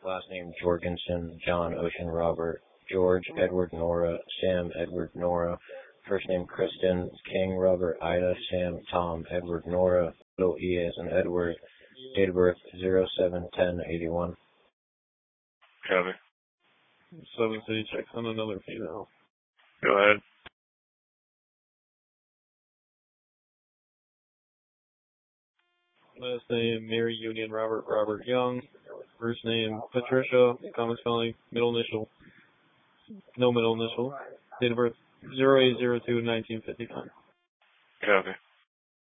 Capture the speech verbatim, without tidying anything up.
Last name Jorgensen, John Ocean Robert, George Edward Nora, Sam Edward Nora. First name Kristen, King Robert Ida, Sam Tom Edward Nora, little E as in Edward. Date of birth zero seven ten eighty-one. Copy. Seven City checks on another female. Go ahead. Last name Mary Union Robert Robert Young. First name Patricia, common spelling, middle initial, no middle initial. Date of birth zero eight zero two nineteen fifty-nine. Copy.